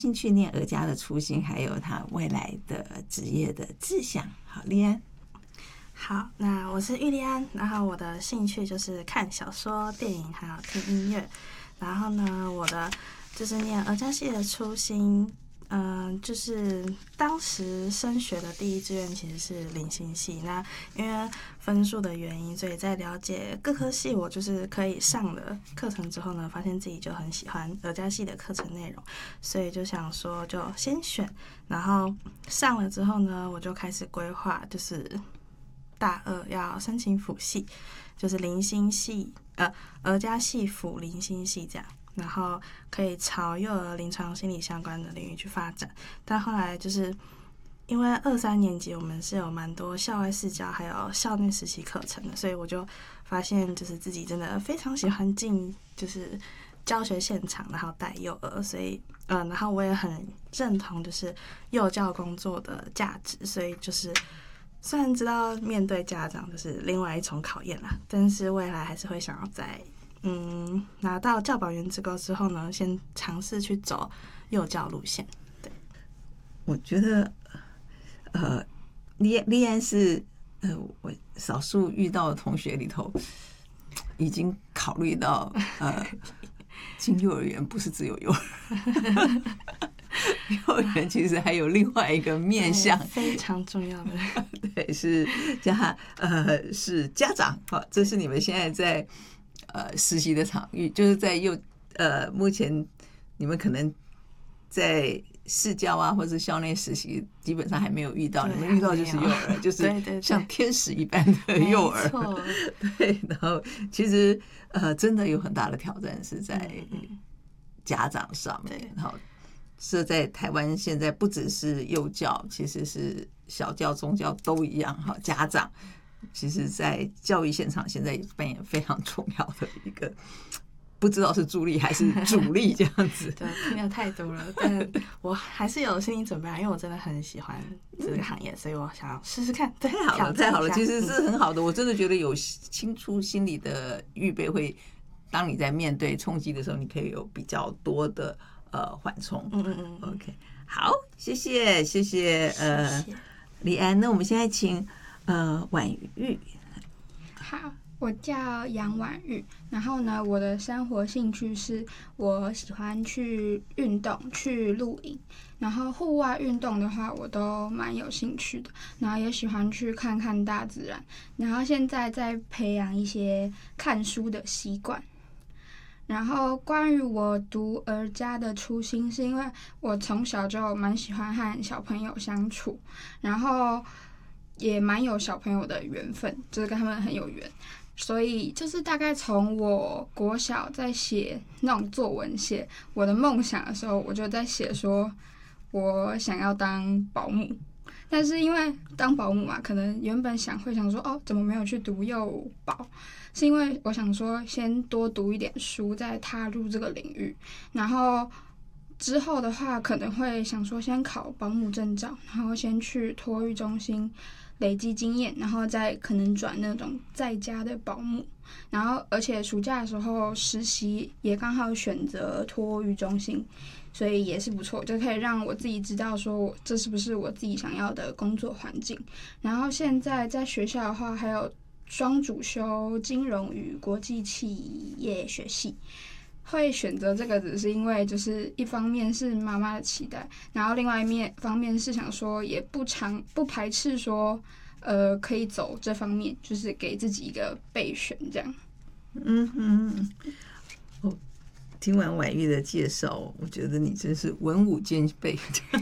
兴趣念儿家的初心，还有他未来的职业的志向。好，立安。 好，那我是玉立安，然后我的兴趣就是看小说、电影，还有听音乐。然后呢，我的就是念儿家系的初心，就是当时升学的第一志愿其实是灵性系。那因为分数的原因，所以在了解各科系我就是可以上的课程之后呢，发现自己就很喜欢儿家系的课程内容，所以就想说就先选。然后上了之后呢，我就开始规划，就是大二要申请辅系，就是灵性系，儿家系辅灵性系这样，然后可以朝幼儿临床心理相关的领域去发展。但后来就是因为2、3年级我们是有蛮多校外试教还有校内实习课程的，所以我就发现就是自己真的非常喜欢进就是教学现场，然后带幼儿，所以然后我也很认同就是幼教工作的价值，所以就是虽然知道面对家长就是另外一重考验啦，但是未来还是会想要在拿到教保员资格之后呢，先尝试去走幼教路线。对， 我觉得立安是我少数遇到的同学里头，已经考虑到进幼儿园不是只有幼儿。幼儿园其实还有另外一个面向， 非常重要的， 对，是是家长。好，这是你们现在在实习的场域，就是在目前你们可能在试教啊，或是校内实习，基本上还没有遇到。你们遇到就是幼儿，就是像天使一般的幼儿。对，然后其实真的有很大的挑战是在家长上面，然后。是在台湾现在不只是幼教，其实是小教、中教都一样哈。家长其实，在教育现场现在也扮演非常重要的一个，不知道是助力还是主力这样子。 对，听得太多了，但我还是有心理准备，因为我真的很喜欢这个行业，所以我想要试试看。 太好了，太好了，其实是很好的。我真的觉得有清楚心理的预备会，当你在面对冲击的时候，你可以有比较多的。缓冲。OK， 好，谢谢立安。那我们现在请婉玉。 好，我叫杨婉玉。然后呢，我的生活兴趣是我喜欢去运动，去露营。然后户外运动的话，我都蛮有兴趣的。然后也喜欢去看看大自然。然后现在在培养一些看书的习惯。然后关于我读儿家的初心，是因为我从小就蛮喜欢和小朋友相处，然后也蛮有小朋友的缘分，就是跟他们很有缘，所以就是大概从我国小在写那种作文，写我的梦想的时候，我就在写说我想要当保姆。但是因为当保姆嘛，可能原本会想说怎么没有去读幼保，是因为我想说先多读一点书，再踏入这个领域，然后之后的话可能会想说先考保姆证照，然后先去托育中心累积经验，然后再可能转那种在家的保姆。然后而且暑假的时候实习也刚好选择托育中心，所以也是不错，就可以让我自己知道说这是不是我自己想要的工作环境。然后现在在学校的话还有双主修金融与国际企业学系，会选择这个只是因为就是一方面是妈妈的期待，然后另外一方面是想说也不排斥说可以走这方面，就是给自己一个备选这样。 听完婉玉的介绍，我觉得你真是文武兼备，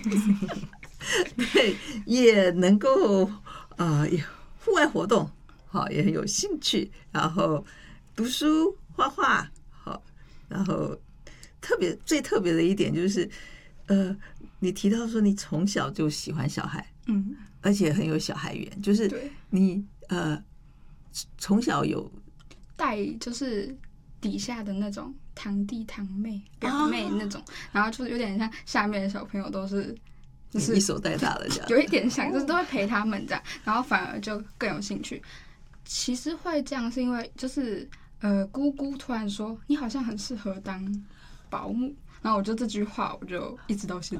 对，也能够户外活动，好，也很有兴趣，然后读书、画画，好，然后最特别的一点就是，你提到说你从小就喜欢小孩，而且很有小孩缘，就是你从小有带就是底下的那种堂弟堂妹表妹那种，然后就是有点像下面的小朋友都是就是一手带大的这样， 有一点像，就是都会陪他们这样，然后反而就更有兴趣。其实会这样是因为就是姑姑突然说你好像很适合当保姆， 然后我就这句话我就一直到现